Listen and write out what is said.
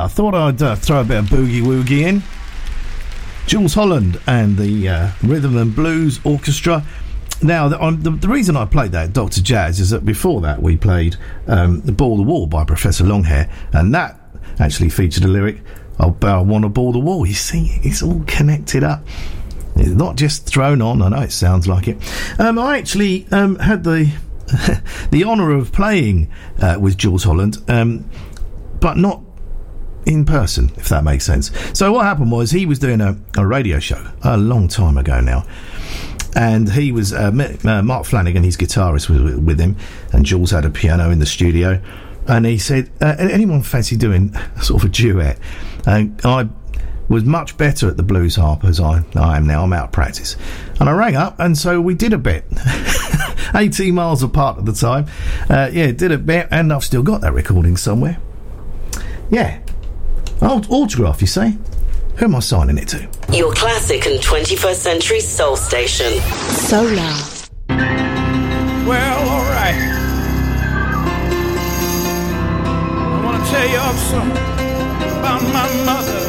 I thought I'd throw a bit of boogie woogie in. Jools Holland and the Rhythm and Blues Orchestra. Now, the reason I played that, Dr. Jazz, is that before that we played The Ball the Wall by Professor Longhair, and that actually featured a lyric, I want to ball the wall. You see, it's all connected up. It's not just thrown on. I know it sounds like it. I actually had the the honour of playing with Jools Holland, but not in person, if that makes sense. So what happened was he was doing a radio show a long time ago now, and he was Mark Flanagan, his guitarist, was with him, and Jools had a piano in the studio, and he said, anyone fancy doing sort of a duet? And I was much better at the blues harp as I am now. I'm out of practice, and I rang up, and so we did a bit. 18 miles apart at the time. Did a bit, and I've still got that recording somewhere. Yeah. Autograph, you say? Who am I signing it to? Your classic and 21st century soul station. Solar. Well, all right. I want to tell y'all something about my mother.